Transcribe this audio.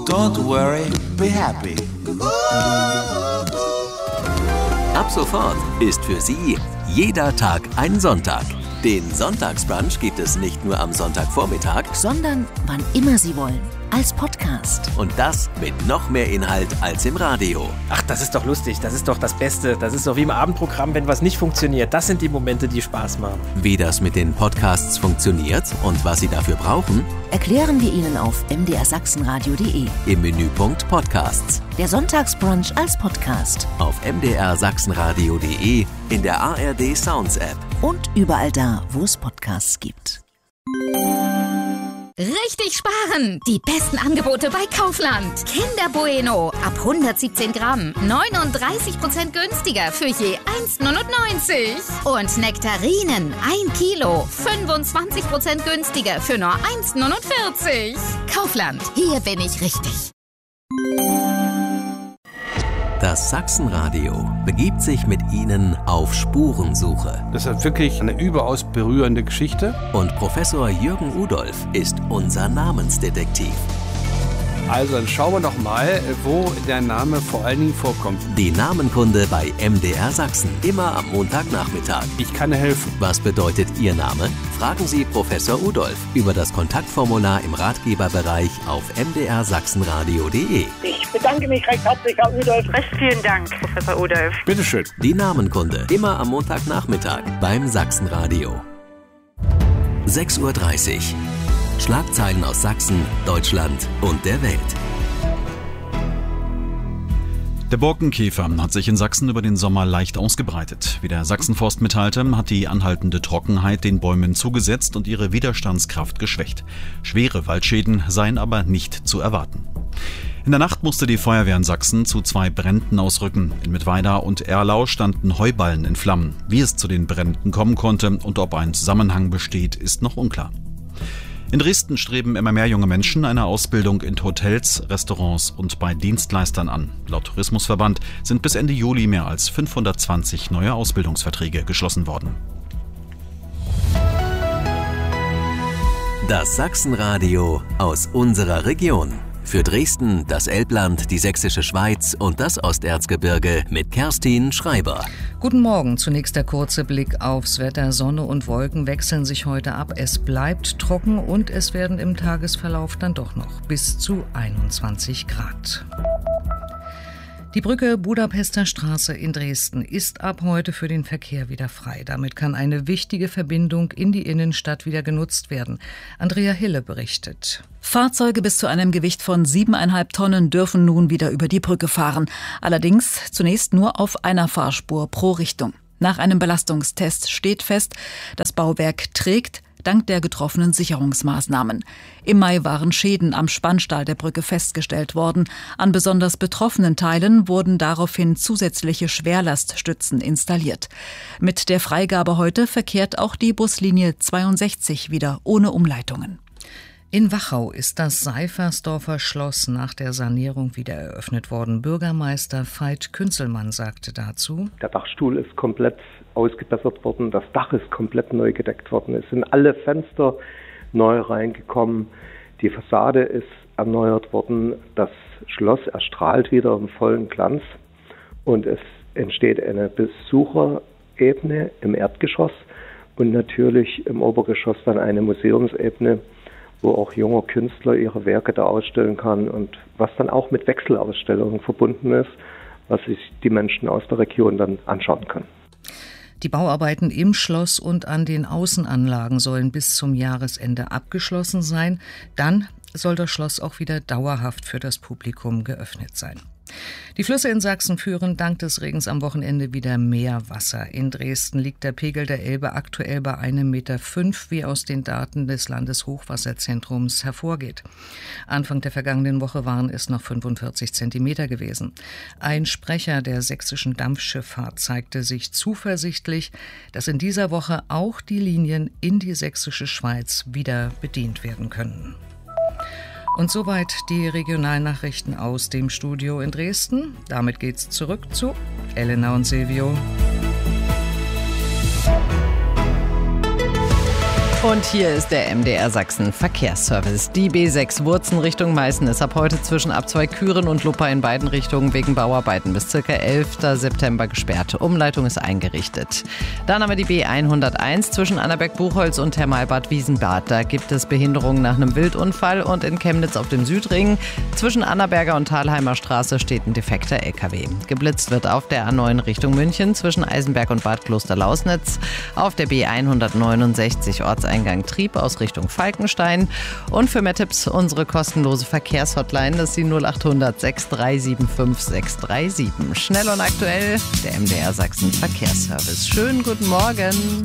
Don't worry, be happy. Ab sofort ist für Sie jeder Tag ein Sonntag. Den Sonntagsbrunch gibt es nicht nur am Sonntagvormittag, sondern wann immer Sie wollen, als Podcast. Und das mit noch mehr Inhalt als im Radio. Ach, das ist doch lustig, das ist doch das Beste. Das ist doch wie im Abendprogramm, wenn was nicht funktioniert. Das sind die Momente, die Spaß machen. Wie das mit den Podcasts funktioniert und was Sie dafür brauchen, erklären wir Ihnen auf mdrsachsenradio.de. Im Menüpunkt Podcasts. Der Sonntagsbrunch als Podcast. Auf mdrsachsenradio.de, in der ARD Sounds App. Und überall da, wo es Podcasts gibt. Richtig sparen! Die besten Angebote bei Kaufland. Kinder Bueno ab 117 Gramm. 39% günstiger für je 1,99. Und Nektarinen 1 Kilo. 25% günstiger für nur 1,49. Kaufland, hier bin ich richtig. Das Sachsenradio begibt sich mit Ihnen auf Spurensuche. Das ist wirklich eine überaus berührende Geschichte. Und Professor Jürgen Udolf ist unser Namensdetektiv. Also dann schauen wir doch mal, wo der Name vor allen Dingen vorkommt. Die Namenkunde bei MDR Sachsen. Immer am Montagnachmittag. Ich kann helfen. Was bedeutet Ihr Name? Fragen Sie Professor Udolf über das Kontaktformular im Ratgeberbereich auf mdrsachsenradio.de. Ich bedanke mich recht herzlich, Herr Udolf. Recht vielen Dank, Professor Udolf. Bitteschön. Die Namenkunde. Immer am Montagnachmittag beim Sachsenradio. 6:30 Uhr. Schlagzeilen aus Sachsen, Deutschland und der Welt. Der Borkenkäfer hat sich in Sachsen über den Sommer leicht ausgebreitet. Wie der Sachsenforst mitteilte, hat die anhaltende Trockenheit den Bäumen zugesetzt und ihre Widerstandskraft geschwächt. Schwere Waldschäden seien aber nicht zu erwarten. In der Nacht musste die Feuerwehr in Sachsen zu 2 Bränden ausrücken. In Mittweida und Erlau standen Heuballen in Flammen. Wie es zu den Bränden kommen konnte und ob ein Zusammenhang besteht, ist noch unklar. In Dresden streben immer mehr junge Menschen eine Ausbildung in Hotels, Restaurants und bei Dienstleistern an. Laut Tourismusverband sind bis Ende Juli mehr als 520 neue Ausbildungsverträge geschlossen worden. Das Sachsenradio aus unserer Region. Für Dresden, das Elbland, die Sächsische Schweiz und das Osterzgebirge mit Kerstin Schreiber. Guten Morgen. Zunächst der kurze Blick aufs Wetter. Sonne und Wolken wechseln sich heute ab. Es bleibt trocken und es werden im Tagesverlauf dann doch noch bis zu 21 Grad. Die Brücke Budapester Straße in Dresden ist ab heute für den Verkehr wieder frei. Damit kann eine wichtige Verbindung in die Innenstadt wieder genutzt werden. Andrea Hille berichtet. Fahrzeuge bis zu einem Gewicht von 7,5 Tonnen dürfen nun wieder über die Brücke fahren. Allerdings zunächst nur auf einer Fahrspur pro Richtung. Nach einem Belastungstest steht fest, das Bauwerk trägt dank der getroffenen Sicherungsmaßnahmen. Im Mai waren Schäden am Spannstahl der Brücke festgestellt worden. An besonders betroffenen Teilen wurden daraufhin zusätzliche Schwerlaststützen installiert. Mit der Freigabe heute verkehrt auch die Buslinie 62 wieder ohne Umleitungen. In Wachau ist das Seifersdorfer Schloss nach der Sanierung wieder eröffnet worden. Bürgermeister Veit Künzelmann sagte dazu: Der Dachstuhl ist komplett ausgebessert worden, das Dach ist komplett neu gedeckt worden, es sind alle Fenster neu reingekommen, die Fassade ist erneuert worden, das Schloss erstrahlt wieder im vollen Glanz und es entsteht eine Besucherebene im Erdgeschoss und natürlich im Obergeschoss dann eine Museumsebene, wo auch junger Künstler ihre Werke da ausstellen kann und was dann auch mit Wechselausstellungen verbunden ist, was sich die Menschen aus der Region dann anschauen können. Die Bauarbeiten im Schloss und an den Außenanlagen sollen bis zum Jahresende abgeschlossen sein. Dann soll das Schloss auch wieder dauerhaft für das Publikum geöffnet sein. Die Flüsse in Sachsen führen dank des Regens am Wochenende wieder mehr Wasser. In Dresden liegt der Pegel der Elbe aktuell bei 1,5 Meter, wie aus den Daten des Landeshochwasserzentrums hervorgeht. Anfang der vergangenen Woche waren es noch 45 Zentimeter gewesen. Ein Sprecher der sächsischen Dampfschifffahrt zeigte sich zuversichtlich, dass in dieser Woche auch die Linien in die sächsische Schweiz wieder bedient werden können. Und soweit die Regionalnachrichten aus dem Studio in Dresden. Damit geht's zurück zu Elena und Silvio. Und hier ist der MDR Sachsen Verkehrsservice. Die B6 Wurzen Richtung Meißen ist ab heute zwischen Abzweig-Küren und Luppa in beiden Richtungen wegen Bauarbeiten bis ca. 11. September gesperrt. Umleitung ist eingerichtet. Dann haben wir die B101 zwischen Annaberg-Buchholz und Thermalbad Wiesenbad. Da gibt es Behinderungen nach einem Wildunfall und in Chemnitz auf dem Südring. Zwischen Annaberger und Thalheimer Straße steht ein defekter LKW. Geblitzt wird auf der A9 Richtung München zwischen Eisenberg und Bad Klosterlausnitz. Auf der B169 Ortseingang Trieb aus Richtung Falkenstein. Und für mehr Tipps unsere kostenlose Verkehrshotline, das ist die 0800 6375 637. Schnell und aktuell, der MDR Sachsen Verkehrsservice. Schönen guten Morgen.